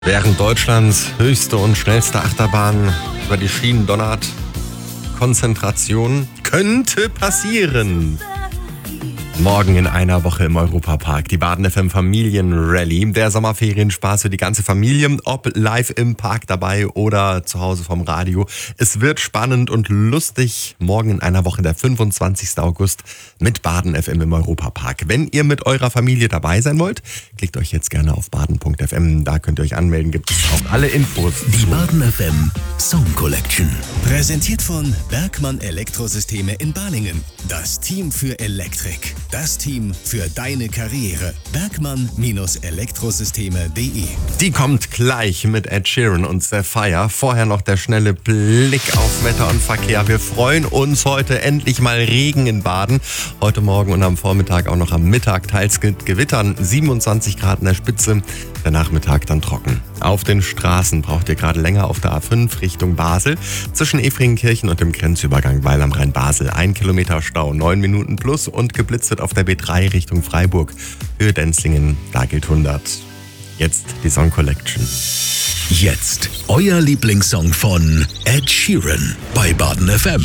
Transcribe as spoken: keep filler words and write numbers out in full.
Während Deutschlands höchste und schnellste Achterbahn über die Schienen donnert, Konzentration könnte passieren. Morgen in einer Woche im Europapark die Baden F M Familienrallye. Der Sommerferienspaß für die ganze Familie, ob live im Park dabei oder zu Hause vom Radio. Es wird spannend und lustig. Morgen in einer Woche, der fünfundzwanzigsten August, mit Baden F M im Europapark. Wenn ihr mit eurer Familie dabei sein wollt, klickt euch jetzt gerne auf baden punkt f m. Da könnt ihr euch anmelden, gibt es auch alle Infos. Die Baden F M Song Collection. Präsentiert von Bergmann Elektrosysteme in Balingen. Das Team für Elektrik. Das Team für deine Karriere. Bergmann Elektrosysteme punkt de. Die kommt gleich mit Ed Sheeran und Sapphire. Vorher noch der schnelle Blick auf Wetter und Verkehr. Wir freuen uns heute endlich mal Regen in Baden. Heute Morgen und am Vormittag auch noch am Mittag teils Gewittern. siebenundzwanzig Grad in der Spitze. Der Nachmittag dann trocken. Auf den Straßen braucht ihr gerade länger auf der A fünf Richtung Basel. Zwischen Efringenkirchen und dem Grenzübergang Weil am Rhein Basel. Ein Kilometer Stau, neun Minuten plus und geblitzt wird auf der B drei Richtung Freiburg. Höhe Denzlingen, da gilt hundert. Jetzt die Song Collection. Jetzt euer Lieblingssong von Ed Sheeran bei Baden F M.